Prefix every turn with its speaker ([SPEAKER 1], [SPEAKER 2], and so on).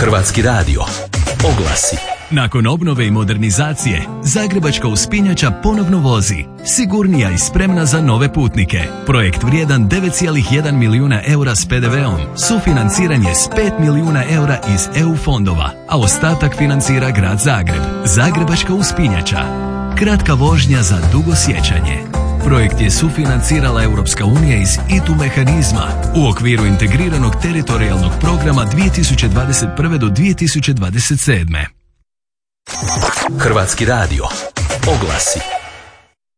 [SPEAKER 1] Hrvatski radio. Oglasi.
[SPEAKER 2] Nakon obnove i modernizacije, Zagrebačka uspinjača ponovno vozi. Sigurnija i spremna za nove putnike. Projekt vrijedan 9,1 milijuna eura s PDV-om. Sufinanciranje s 5 milijuna eura iz EU fondova, a ostatak financira Grad Zagreb. Zagrebačka uspinjača. Kratka vožnja za dugo sjećanje. Projekt je sufinancirala Europska unija iz ITU mehanizma u okviru integriranog teritorijalnog programa 2021. do 2027.
[SPEAKER 1] Hrvatski radio. Oglasi.